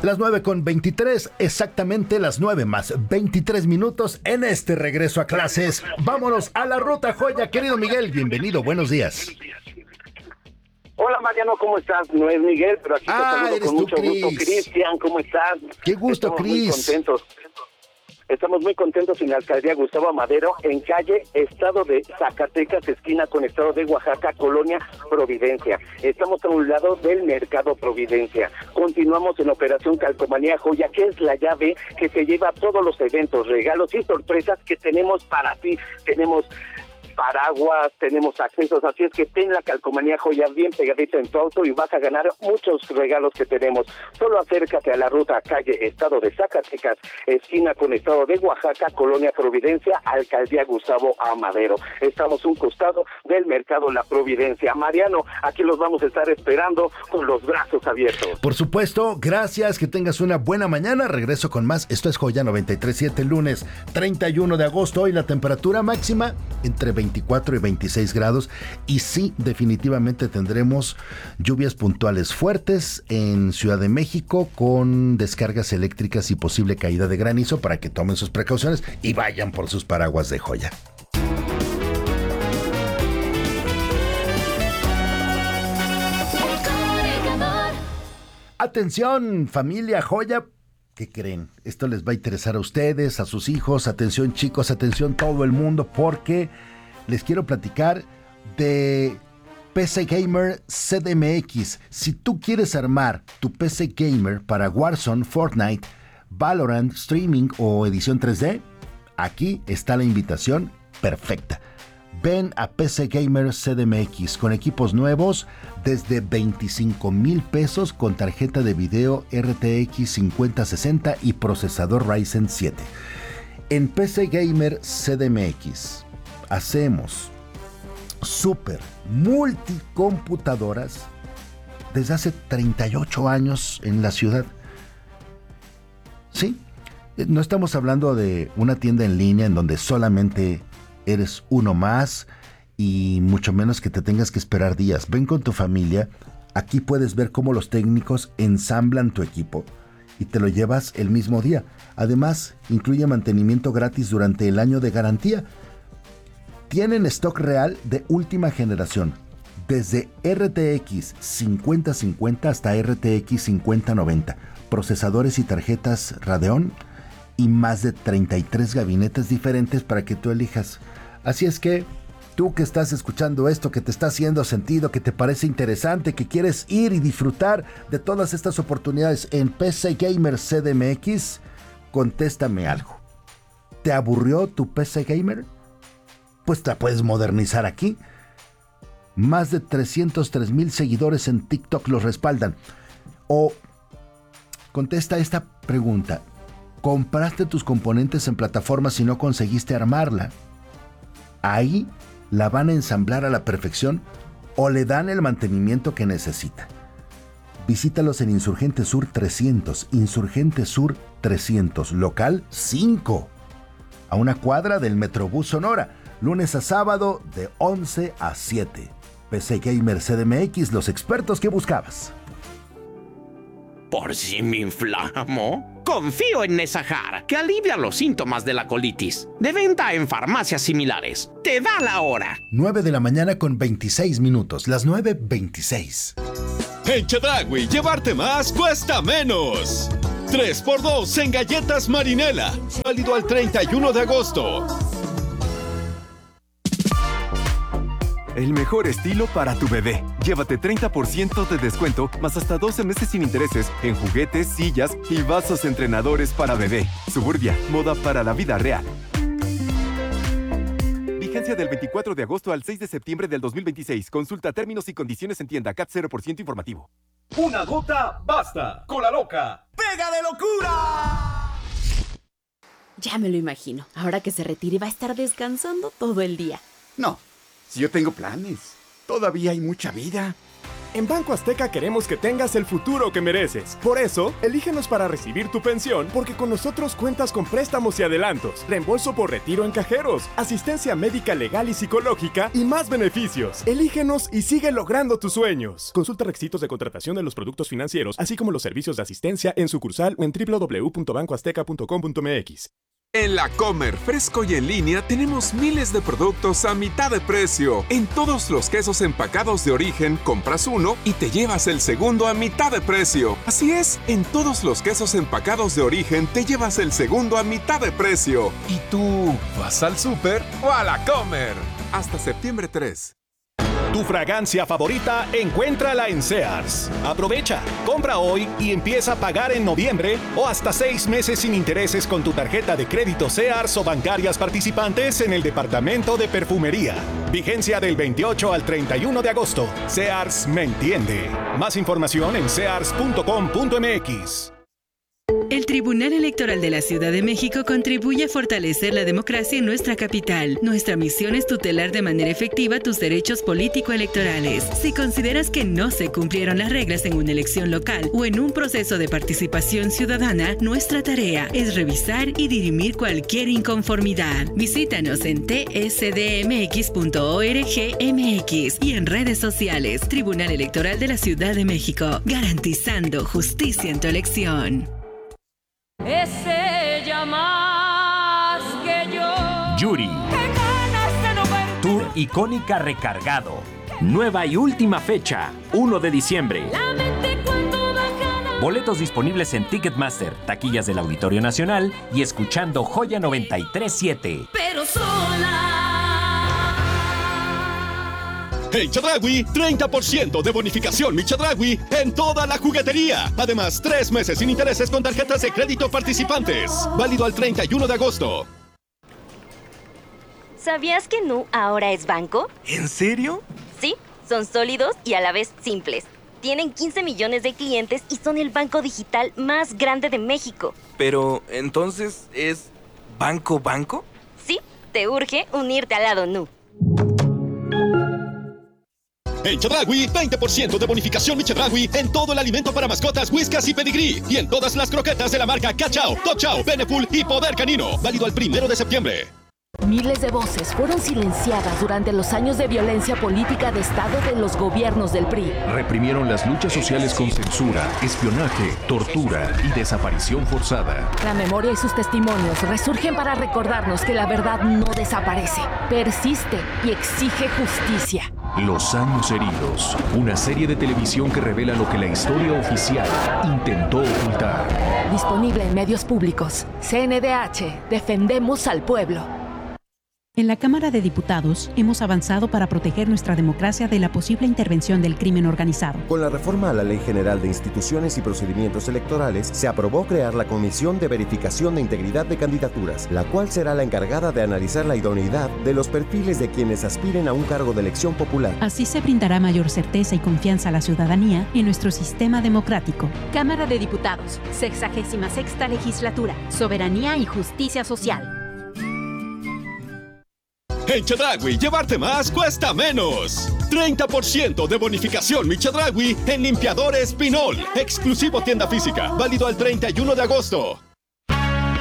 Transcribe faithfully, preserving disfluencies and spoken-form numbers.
Las nueve con veintitrés, exactamente las nueve más veintitrés minutos en este regreso a clases. Vámonos a la ruta joya, querido Miguel, bienvenido, buenos días. Hola Mariano, ¿cómo estás? No es Miguel, pero aquí te ah, saludo con tú, mucho Chris. gusto. Cristian, ¿cómo estás? Qué gusto, Estamos Cris. muy contentos. Estamos muy contentos en la alcaldía Gustavo Amadero, en calle Estado de Zacatecas, esquina con Estado de Oaxaca, colonia Providencia. Estamos a un lado del Mercado Providencia. Continuamos en Operación Calcomanía Joya, que es la llave que se lleva a todos los eventos, regalos y sorpresas que tenemos para ti. Tenemos paraguas, tenemos accesos, así es que ten la Calcomanía Joya bien pegadita en tu auto y vas a ganar muchos regalos que tenemos. Solo acércate a la ruta calle Estado de Zacatecas, esquina con Estado de Oaxaca, colonia Providencia, alcaldía Gustavo Amadero. Estamos un costado del Mercado La Providencia. Mariano, aquí los vamos a estar esperando con los brazos abiertos. Por supuesto, gracias, que tengas una buena mañana. Regreso con más. Esto es Joya noventa y tres punto siete, lunes treinta y uno de agosto. Hoy la temperatura máxima entre veinticuatro y veintiséis grados, y sí, definitivamente tendremos lluvias puntuales fuertes en Ciudad de México con descargas eléctricas y posible caída de granizo, para que tomen sus precauciones y vayan por sus paraguas de Joya. Atención, familia Joya. ¿Qué creen? Esto les va a interesar a ustedes, a sus hijos. Atención, chicos, atención todo el mundo, porque les quiero platicar de P C Gamer C D M X. Si tú quieres armar tu P C Gamer para Warzone, Fortnite, Valorant, Streaming o edición tres D, aquí está la invitación perfecta. Ven a P C Gamer C D M X con equipos nuevos desde veinticinco mil pesos con tarjeta de video R T X cincuenta sesenta y procesador Ryzen siete. En P C Gamer C D M X hacemos super multicomputadoras desde hace treinta y ocho años en la ciudad. Sí, no estamos hablando de una tienda en línea en donde solamente eres uno más y mucho menos que te tengas que esperar días. Ven con tu familia. Aquí puedes ver cómo los técnicos ensamblan tu equipo y te lo llevas el mismo día. Además, incluye mantenimiento gratis durante el año de garantía. Tienen stock real de última generación, desde R T X cincuenta cincuenta hasta R T X cincuenta noventa, procesadores y tarjetas Radeon y más de treinta y tres gabinetes diferentes para que tú elijas. Así es que tú que estás escuchando esto, que te está haciendo sentido, que te parece interesante, que quieres ir y disfrutar de todas estas oportunidades en P C Gamer C D M X, contéstame algo. ¿Te aburrió tu P C Gamer? Pues te la puedes modernizar aquí. Más de trescientos tres mil seguidores en TikTok los respaldan. O contesta esta pregunta. ¿Compraste tus componentes en plataformas y no conseguiste armarla? Ahí la van a ensamblar a la perfección o le dan el mantenimiento que necesita. Visítalos en Insurgente Sur trescientos, Insurgente Sur trescientos, local cinco, a una cuadra del Metrobús Sonora, lunes a sábado de once a siete. P C Gamer C D M X, los expertos que buscabas. ¿Por si me inflamo? Confío en Nesajar, que alivia los síntomas de la colitis. De venta en farmacias similares. Te da la hora. nueve de la mañana con veintiséis minutos. Las nueve veintiséis. En Chedraui, llevarte más cuesta menos. tres por dos en galletas Marinela. Válido al treinta y uno de agosto. El mejor estilo para tu bebé. Llévate treinta por ciento de descuento más hasta doce meses sin intereses en juguetes, sillas y vasos entrenadores para bebé. Suburbia, moda para la vida real. Vigencia del veinticuatro de agosto al seis de septiembre del dos mil veintiséis. Consulta términos y condiciones en tienda. C A T cero por ciento informativo. Una gota basta. Cola loca. ¡Pega de locura! Ya me lo imagino. Ahora que se retire va a estar descansando todo el día. No. Si yo tengo planes, todavía hay mucha vida. En Banco Azteca queremos que tengas el futuro que mereces. Por eso, elígenos para recibir tu pensión, porque con nosotros cuentas con préstamos y adelantos, reembolso por retiro en cajeros, asistencia médica legal y psicológica y más beneficios. Elígenos y sigue logrando tus sueños. Consulta requisitos de contratación de los productos financieros, así como los servicios de asistencia en sucursal o en doble u doble u doble u punto banco azteca punto com punto m x. En La Comer, fresco y en línea, tenemos miles de productos a mitad de precio. En todos los quesos empacados de origen, compras uno y te llevas el segundo a mitad de precio. Así es, en todos los quesos empacados de origen, te llevas el segundo a mitad de precio. ¿Y tú, vas al súper o a La Comer? Hasta septiembre tres. Tu fragancia favorita, encuéntrala en Sears. Aprovecha, compra hoy y empieza a pagar en noviembre o hasta seis meses sin intereses con tu tarjeta de crédito Sears o bancarias participantes en el departamento de perfumería. Vigencia del veintiocho al treinta y uno de agosto. Sears me entiende. Más información en sears punto com punto m x. El Tribunal Electoral de la Ciudad de México contribuye a fortalecer la democracia en nuestra capital. Nuestra misión es tutelar de manera efectiva tus derechos político-electorales. Si consideras que no se cumplieron las reglas en una elección local o en un proceso de participación ciudadana, nuestra tarea es revisar y dirimir cualquier inconformidad. Visítanos en t s d m x punto org m x y en redes sociales. Tribunal Electoral de la Ciudad de México, garantizando justicia en tu elección. Es ella más que yo. Yuri. Tour icónica recargado. Nueva y última fecha, uno de diciembre. Boletos disponibles en Ticketmaster, taquillas del Auditorio Nacional y escuchando Joya noventa y tres punto siete. Pero sola. En Chedraui, treinta por ciento de bonificación Mi Chedraui en toda la juguetería. Además, tres meses sin intereses con tarjetas de crédito participantes. Válido al treinta y uno de agosto. ¿Sabías que Nu ahora es banco? ¿En serio? Sí, son sólidos y a la vez simples. Tienen quince millones de clientes y son el banco digital más grande de México. Pero, ¿entonces es banco banco? Sí, te urge unirte al lado Nu. En Chedraui, veinte por ciento de bonificación Mi Chedraui en todo el alimento para mascotas, Whiskas y Pedigree. Y en todas las croquetas de la marca Cachao, Tochao, Beneful y Poder Canino. Válido al primero de septiembre. Miles de voces fueron silenciadas durante los años de violencia política de Estado de los gobiernos del P R I. Reprimieron las luchas sociales con censura, espionaje, tortura y desaparición forzada. La memoria y sus testimonios resurgen para recordarnos que la verdad no desaparece, persiste y exige justicia. Los años heridos, una serie de televisión que revela lo que la historia oficial intentó ocultar. Disponible en medios públicos. C N D H, defendemos al pueblo. En la Cámara de Diputados hemos avanzado para proteger nuestra democracia de la posible intervención del crimen organizado. Con la reforma a la Ley General de Instituciones y Procedimientos Electorales, se aprobó crear la Comisión de Verificación de Integridad de Candidaturas, la cual será la encargada de analizar la idoneidad de los perfiles de quienes aspiren a un cargo de elección popular. Así se brindará mayor certeza y confianza a la ciudadanía en nuestro sistema democrático. Cámara de Diputados, sexagésima sexta legislatura, soberanía y justicia social. En Chedraui, llevarte más cuesta menos. treinta por ciento de bonificación Mi Chedraui en limpiadores Pinol. Exclusivo tienda física. Válido al treinta y uno de agosto.